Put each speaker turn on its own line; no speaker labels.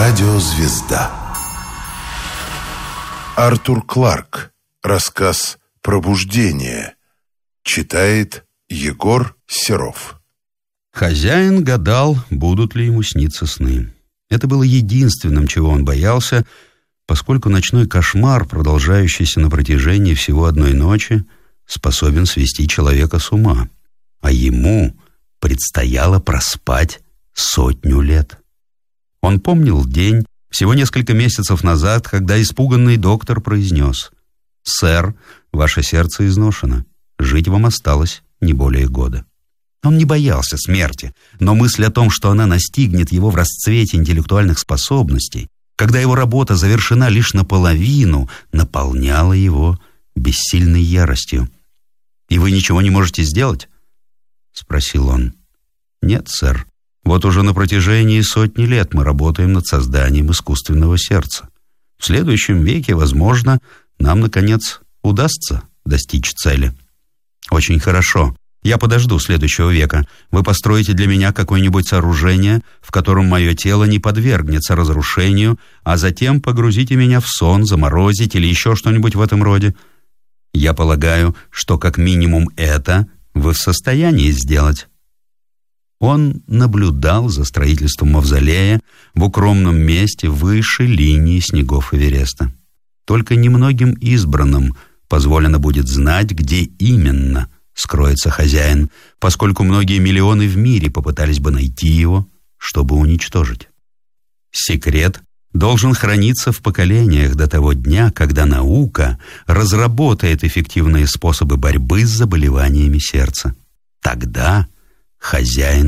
Радиозвезда. Артур Кларк. Рассказ «Пробуждение». Читает Егор Серов.
Хозяин гадал, будут ли ему сниться сны. Это было единственным, чего он боялся, поскольку ночной кошмар, продолжающийся на протяжении всего одной ночи, способен свести человека с ума. А ему предстояло проспать 100 лет. Он помнил день, всего несколько месяцев назад, когда испуганный доктор произнес: «Сэр, ваше сердце изношено. Жить вам осталось не более года». Он не боялся смерти, но мысль о том, что она настигнет его в расцвете интеллектуальных способностей, когда его работа завершена лишь наполовину, наполняла его бессильной яростью. «И вы ничего не можете сделать?» — спросил он. «Нет, сэр. Вот уже на протяжении 100 лет мы работаем над созданием искусственного сердца. В следующем веке, возможно, нам, наконец, удастся достичь цели». «Очень хорошо. Я подожду следующего века. Вы построите для меня какое-нибудь сооружение, в котором мое тело не подвергнется разрушению, а затем погрузите меня в сон, заморозить или еще что-нибудь в этом роде. Я полагаю, что как минимум это вы в состоянии сделать». Он наблюдал за строительством мавзолея в укромном месте выше линии снегов Эвереста. Только немногим избранным позволено будет знать, где именно скроется хозяин, поскольку многие миллионы в мире попытались бы найти его, чтобы уничтожить. Секрет должен храниться в поколениях до того дня, когда наука разработает эффективные способы борьбы с заболеваниями сердца. Тогда хозяин